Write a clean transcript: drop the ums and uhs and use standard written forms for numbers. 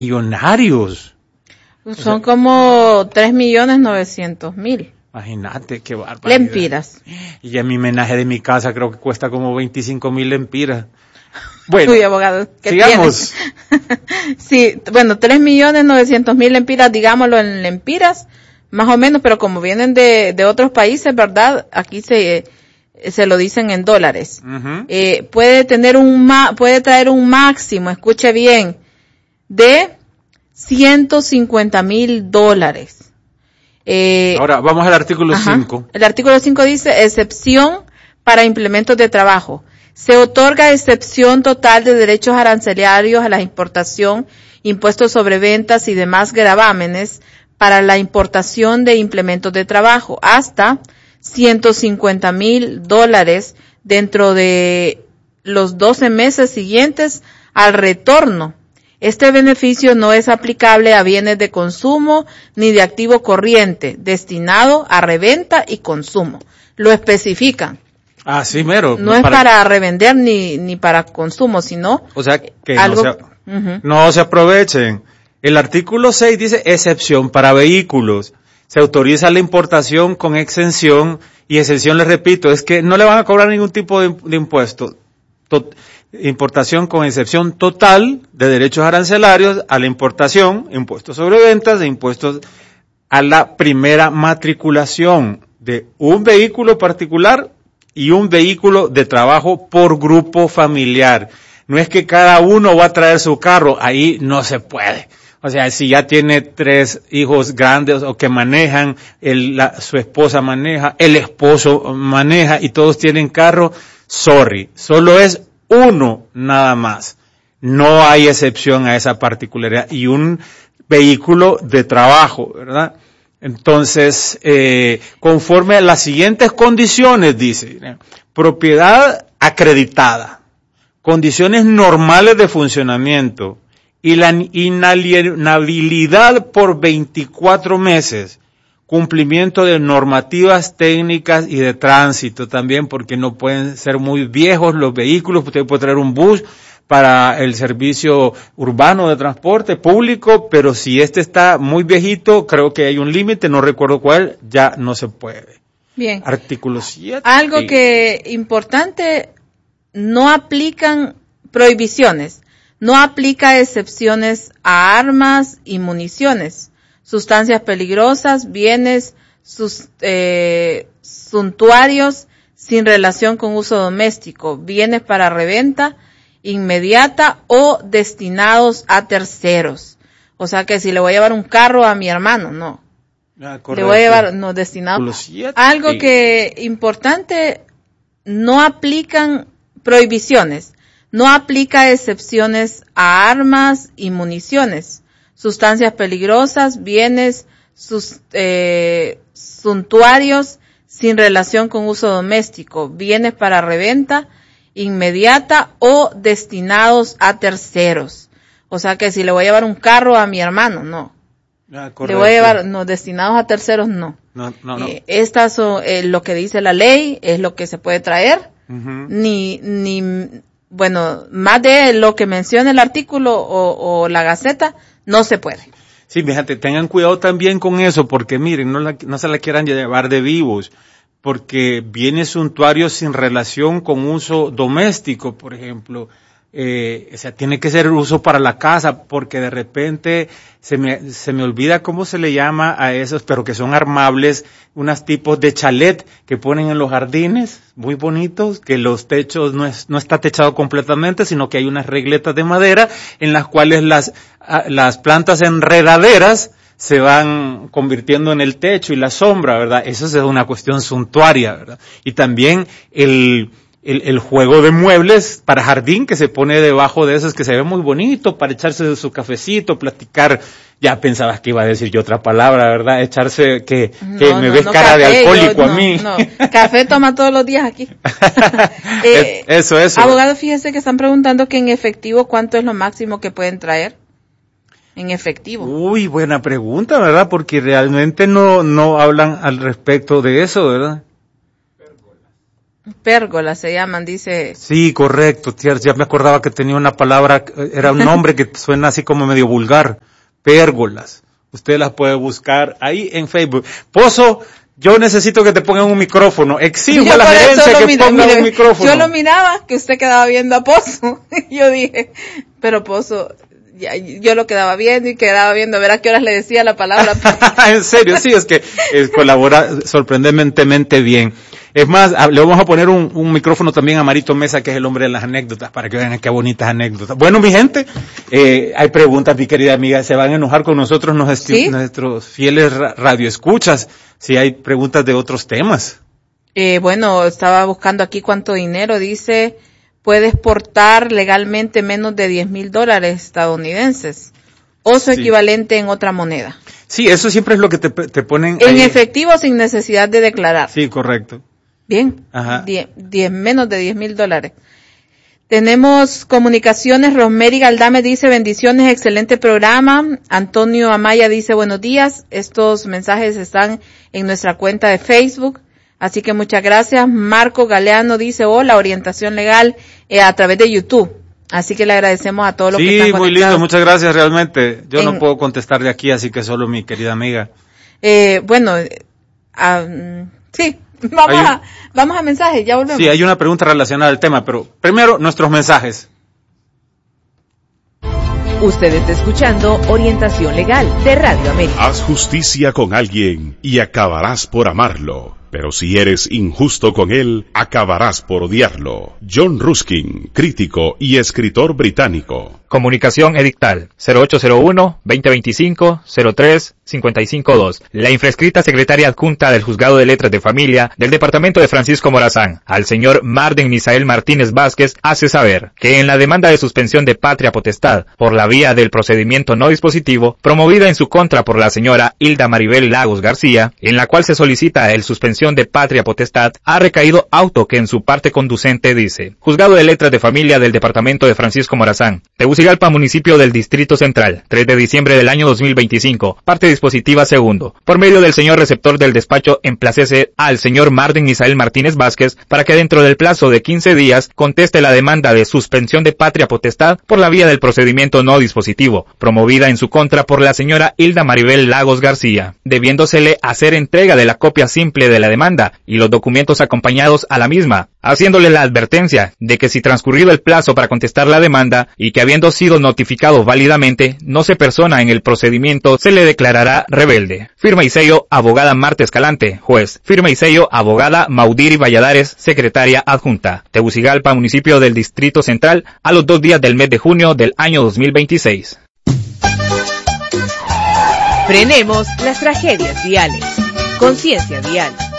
millonarios. Son como 3.900.000. Imagínate, qué bárbaro. Lempiras. Y a mi menaje de mi casa creo que cuesta como 25,000 lempiras. Bueno, Uy, abogado, ¿qué sigamos. Sí, bueno, 3.900.000 lempiras, digámoslo en lempiras, más o menos, pero como vienen de otros países, ¿verdad? Aquí se lo dicen en dólares. Uh-huh. Puede traer un máximo, escuche bien, de $150,000. Ahora, vamos al artículo 5. El artículo 5 dice, excepción para implementos de trabajo. Se otorga excepción total de derechos arancelarios a la importación, impuestos sobre ventas y demás gravámenes para la importación de implementos de trabajo hasta $150,000 dentro de los 12 meses siguientes al retorno. Este beneficio no es aplicable a bienes de consumo ni de activo corriente destinado a reventa y consumo. Lo especifican. Ah, sí, mero. No es para revender ni para consumo, sino o sea, que algo. No se aprovechen. El artículo 6 dice excepción para vehículos. Se autoriza la importación con exención y exención, les repito, es que no le van a cobrar ningún tipo de impuesto. Importación con excepción total de derechos arancelarios a la importación, impuestos sobre ventas e impuestos a la primera matriculación de un vehículo particular y un vehículo de trabajo por grupo familiar. No es que cada uno va a traer su carro, ahí no se puede. O sea, si ya tiene 3 hijos grandes o que manejan, su esposa maneja, el esposo maneja y todos tienen carro, sorry, solo es uno nada más. No hay excepción a esa particularidad. Y un vehículo de trabajo, ¿verdad? Entonces, conforme a las siguientes condiciones, dice, propiedad acreditada, condiciones normales de funcionamiento y la inalienabilidad por 24 meses, cumplimiento de normativas técnicas y de tránsito también, porque no pueden ser muy viejos los vehículos. Usted puede traer un bus para el servicio urbano de transporte público, pero si este está muy viejito, creo que hay un límite, no recuerdo cuál, ya no se puede. Bien. Artículo 7. Algo que importante, no aplican prohibiciones, no aplica excepciones a armas y municiones, sustancias peligrosas, bienes suntuarios sin relación con uso doméstico, bienes para reventa inmediata o destinados a terceros. O sea que si le voy a llevar un carro a mi hermano, no. Le voy a llevar, no, destinado. Algo que importante, no aplican prohibiciones, no aplica excepciones a armas y municiones, sustancias peligrosas, bienes suntuarios sin relación con uso doméstico, bienes para reventa inmediata o destinados a terceros. O sea que si le voy a llevar un carro a mi hermano, no. Le voy a llevar, no, destinados a terceros, no. No. Estas son lo que dice la ley, es lo que se puede traer. Uh-huh. Bueno, más de lo que menciona el artículo o la Gaceta, no se puede. Sí, fíjate, tengan cuidado también con eso, porque miren, no se la quieran llevar de vivos, porque bienes suntuarios sin relación con uso doméstico, por ejemplo, o sea, tiene que ser uso para la casa, porque de repente se me olvida cómo se le llama a esos, pero que son armables, unos tipos de chalet que ponen en los jardines, muy bonitos, que los techos no está techado completamente, sino que hay unas regletas de madera en las cuales las plantas enredaderas se van convirtiendo en el techo y la sombra, ¿verdad? Eso es una cuestión suntuaria, ¿verdad? Y también el juego de muebles para jardín que se pone debajo de esos, que se ve muy bonito para echarse su cafecito, platicar. Ya pensabas que iba a decir yo otra palabra, ¿verdad? Echarse, que me ves cara café, de alcohólico a mí. No, café toma todos los días aquí. Eso. Abogado, fíjese que están preguntando que en efectivo, ¿cuánto es lo máximo que pueden traer? En efectivo. Uy, buena pregunta, ¿verdad? Porque realmente no hablan al respecto de eso, ¿verdad? Pérgolas se llaman, dice. Sí, correcto, ya me acordaba que tenía una palabra, era un nombre que suena así como medio vulgar. Pérgolas. Usted las puede buscar ahí en Facebook. Pozo, yo necesito que te pongan un micrófono. Exijo a la gerencia que ponga un micrófono. Yo lo miraba, que usted quedaba viendo a Pozo. Yo dije, pero Pozo, yo lo quedaba viendo y quedaba viendo a ver a qué horas le decía la palabra. En serio, sí, es que colabora sorprendentemente bien. Es más, le vamos a poner un micrófono también a Marito Mesa, que es el hombre de las anécdotas, para que vean qué bonitas anécdotas. Bueno, mi gente, hay preguntas, mi querida amiga, se van a enojar con nosotros nuestros fieles radioescuchas, si hay preguntas de otros temas. Bueno, estaba buscando aquí cuánto dinero, dice, puedes portar legalmente menos de $10,000 estadounidenses, o su equivalente en otra moneda. Sí, eso siempre es lo que te ponen en ahí. Efectivo sin necesidad de declarar. Sí, correcto. Bien, ajá. Menos de $10,000. Tenemos comunicaciones. Rosemary Galdame dice, bendiciones, excelente programa. Antonio Amaya dice, buenos días. Estos mensajes están en nuestra cuenta de Facebook, así que muchas gracias. Marco Galeano dice, hola, orientación legal a través de YouTube. Así que le agradecemos a todos los que están conectados. Sí, muy lindo, muchas gracias realmente. Yo no puedo contestar de aquí, así que solo mi querida amiga. Sí. Vamos a mensajes, ya volvemos. Sí, hay una pregunta relacionada al tema, pero primero nuestros mensajes. Usted está escuchando Orientación Legal de Radio América. Haz justicia con alguien y acabarás por amarlo. Pero si eres injusto con él, acabarás por odiarlo. John Ruskin, crítico y escritor británico. Comunicación edictal 0801-2025-03-552. La infrescrita secretaria adjunta del Juzgado de Letras de Familia del Departamento de Francisco Morazán, al señor Marden Misael Martínez Vázquez, hace saber que en la demanda de suspensión de patria potestad por la vía del procedimiento no dispositivo, promovida en su contra por la señora Hilda Maribel Lagos García, en la cual se solicita el suspensión de patria potestad, ha recaído auto que en su parte conducente dice: Juzgado de Letras de Familia del Departamento de Francisco Morazán, Tegucigalpa, municipio del Distrito Central, 3 de diciembre del año 2025, parte dispositiva segundo. Por medio del señor receptor del despacho, emplacece al señor Marden Misael Martínez Vázquez para que dentro del plazo de 15 días conteste la demanda de suspensión de patria potestad por la vía del procedimiento no dispositivo, promovida en su contra por la señora Hilda Maribel Lagos García, debiéndosele hacer entrega de la copia simple de la demanda y los documentos acompañados a la misma, haciéndole la advertencia de que si transcurrido el plazo para contestar la demanda y que habiendo sido notificado válidamente no se persona en el procedimiento, se le declarará rebelde. Firma y sello, abogada Marta Escalante, juez. Firma y sello, abogada Maudiri Valladares, secretaria adjunta. Tegucigalpa, municipio del Distrito Central, a los 2 días del mes de junio del año 2026. Frenemos las tragedias viales. Conciencia vial.